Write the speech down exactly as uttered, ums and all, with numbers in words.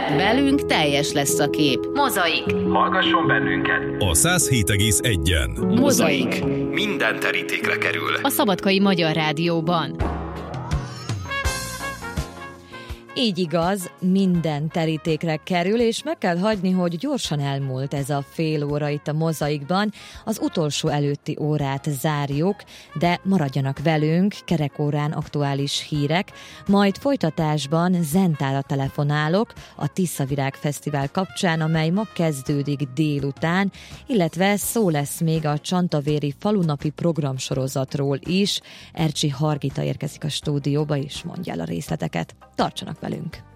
Velünk teljes lesz a kép. Mozaik. Hallgasson bennünket a száz hét egész egyen. Mozaik. Minden terítékre kerül. A Szabadkai Magyar Rádióban. Így igaz, minden terítékre kerül, és meg kell hagyni, hogy gyorsan elmúlt ez a fél óra itt a Mozaikban. Az utolsó előtti órát zárjuk, de maradjanak velünk, kerekórán aktuális hírek, majd folytatásban Zentára telefonálok a Tiszavirág Fesztivál kapcsán, amely ma kezdődik délután, illetve szó lesz még a Csantavéri falunapi programsorozatról is. Ercsi Hargita érkezik a stúdióba, és mondja el a részleteket. Tartsanak velünk!